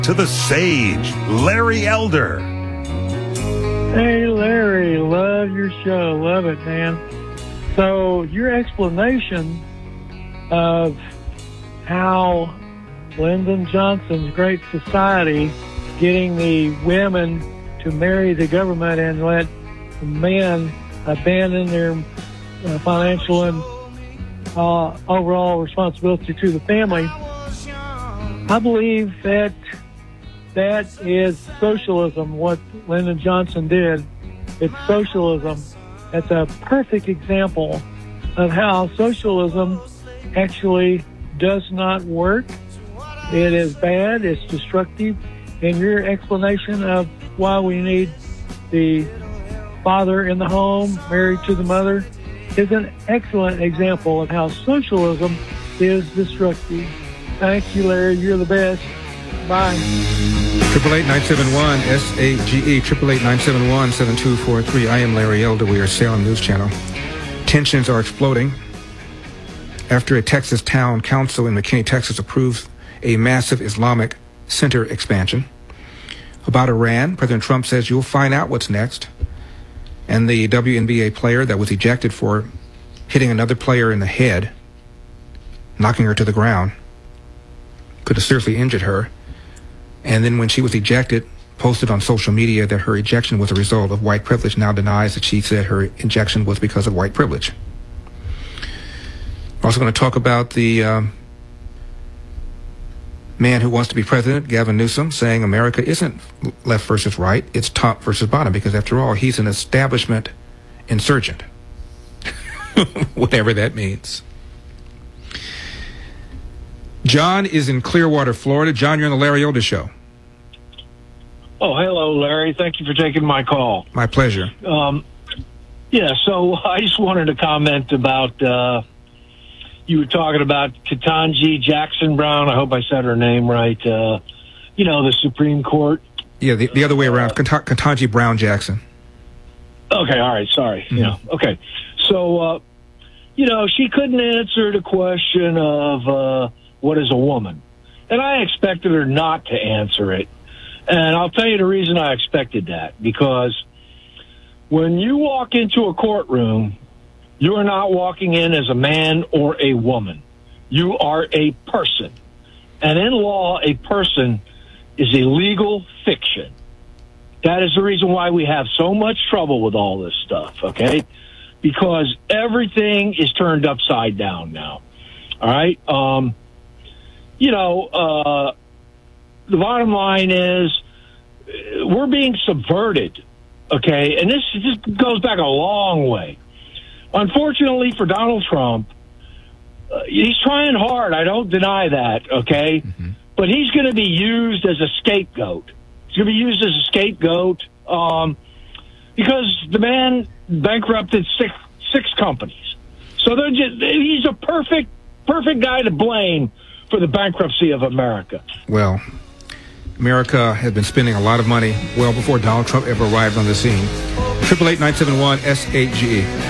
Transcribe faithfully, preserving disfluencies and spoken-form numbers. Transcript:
To the sage, Larry Elder. Hey, Larry, love your show. Love it, man. So your explanation of how Lyndon Johnson's Great Society getting the women to marry the government and let the men abandon their uh, financial and uh, overall responsibility to the family, I believe that that is socialism, what Lyndon Johnson did. It's socialism. That's a perfect example of how socialism actually does not work. It is bad, it's destructive, and your explanation of why we need the father in the home married to the mother is an excellent example of how socialism is destructive. Thank you, Larry. You're the best. Bye. Triple eight nine seven one S A G E triple eight nine seven one seven two four three. I am Larry Elder. We are Salem News Channel. Tensions are exploding after a Texas town council in McKinney, Texas, approves a massive Islamic center expansion. About Iran, President Trump says you'll find out what's next. And the W N B A player that was ejected for hitting another player in the head, knocking her to the ground, could have seriously injured her. And then when she was ejected, posted on social media that her ejection was a result of white privilege, now denies that she said her ejection was because of white privilege. We're also going to talk about the um, man who wants to be president, Gavin Newsom, saying America isn't left versus right, it's top versus bottom, because after all, he's an establishment insurgent. Whatever that means. John is in Clearwater, Florida. John, you're on the Larry Elder Show. Oh, hello, Larry. Thank you for taking my call. My pleasure. Um, yeah, so I just wanted to comment about, uh, you were talking about Ketanji Jackson Brown. I hope I said her name right. Uh, you know, the Supreme Court. Yeah, the, the other way around. Ket- Ketanji Brown Jackson. Okay, all right, sorry. Mm-hmm. Yeah, okay. So, uh, you know, she couldn't answer the question of... Uh, what is a woman? And I expected her not to answer it. And I'll tell you the reason I expected that. Because when you walk into a courtroom, you are not walking in as a man or a woman. You are a person. And in law, a person is a legal fiction. That is the reason why we have so much trouble with all this stuff, okay? Because everything is turned upside down now. All right? Um... You know, uh, the bottom line is we're being subverted, okay? And this just goes back a long way. Unfortunately for Donald Trump, uh, he's trying hard. I don't deny that, okay? Mm-hmm. But he's going to be used as a scapegoat. He's going to be used as a scapegoat um, because the man bankrupted six, six companies. So they're just, he's a perfect, perfect guy to blame for the bankruptcy of America. Well, America has been spending a lot of money well before Donald Trump ever arrived on the scene. triple eight nine seven one S A G E